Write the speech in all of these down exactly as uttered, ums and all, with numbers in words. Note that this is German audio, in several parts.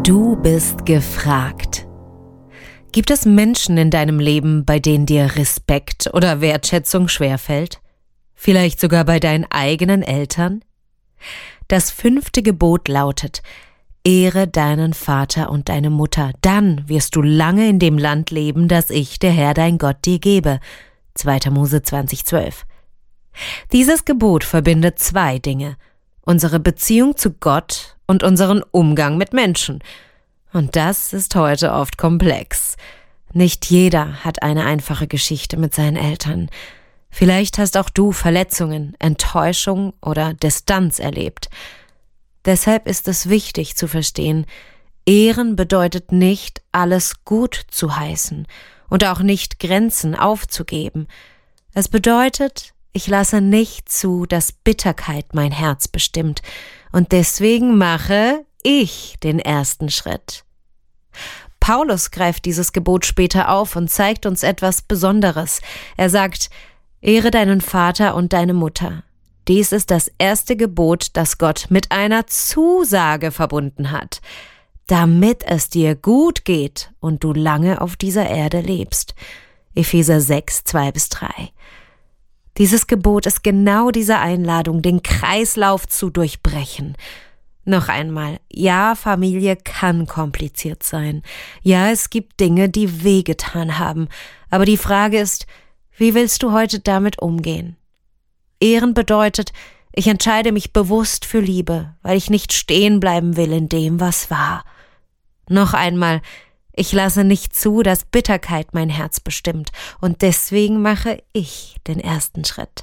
Du bist gefragt. Gibt es Menschen in deinem Leben, bei denen dir Respekt oder Wertschätzung schwerfällt? Vielleicht sogar bei deinen eigenen Eltern? Das fünfte Gebot lautet: Ehre deinen Vater und deine Mutter, dann wirst du lange in dem Land leben, das ich, der Herr, dein Gott, dir gebe. zweiter Mose zwanzig zwölf. Dieses Gebot verbindet zwei Dinge: unsere Beziehung zu Gott und unseren Umgang mit Menschen. Und das ist heute oft komplex. Nicht jeder hat eine einfache Geschichte mit seinen Eltern. Vielleicht hast auch du Verletzungen, Enttäuschung oder Distanz erlebt. Deshalb ist es wichtig zu verstehen: Ehren bedeutet nicht, alles gut zu heißen und auch nicht Grenzen aufzugeben. Es bedeutet, ich lasse nicht zu, dass Bitterkeit mein Herz bestimmt, und deswegen mache ich den ersten Schritt. Paulus greift dieses Gebot später auf und zeigt uns etwas Besonderes. Er sagt: Ehre deinen Vater und deine Mutter. Dies ist das erste Gebot, das Gott mit einer Zusage verbunden hat, damit es dir gut geht und du lange auf dieser Erde lebst. Epheser sechs, zwei bis drei. Dieses Gebot ist genau diese Einladung, den Kreislauf zu durchbrechen. Noch einmal, ja, Familie kann kompliziert sein. Ja, es gibt Dinge, die wehgetan haben. Aber die Frage ist: Wie willst du heute damit umgehen? Ehren bedeutet, ich entscheide mich bewusst für Liebe, weil ich nicht stehen bleiben will in dem, was war. Noch einmal, ich lasse nicht zu, dass Bitterkeit mein Herz bestimmt, und deswegen mache ich den ersten Schritt.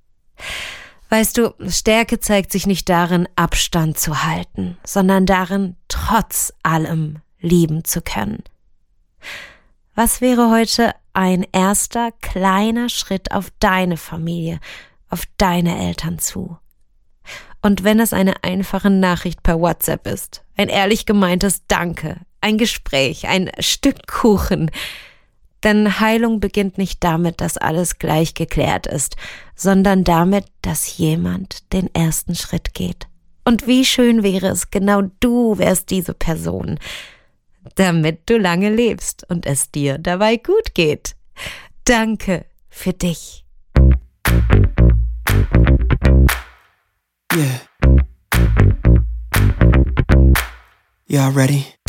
Weißt du, Stärke zeigt sich nicht darin, Abstand zu halten, sondern darin, trotz allem lieben zu können. Was wäre heute ein erster kleiner Schritt auf deine Familie, auf deine Eltern zu? Und wenn es eine einfache Nachricht per WhatsApp ist, ein ehrlich gemeintes Danke, ein Gespräch, ein Stück Kuchen. Denn Heilung beginnt nicht damit, dass alles gleich geklärt ist, sondern damit, dass jemand den ersten Schritt geht. Und wie schön wäre es, genau du wärst diese Person, damit du lange lebst und es dir dabei gut geht. Danke für dich. Yeah. Y'all ready?